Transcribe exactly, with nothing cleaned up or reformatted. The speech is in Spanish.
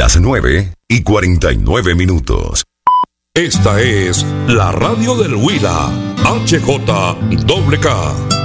Las nueve y cuarenta y nueve minutos. Esta es la radio del Huila, H J K.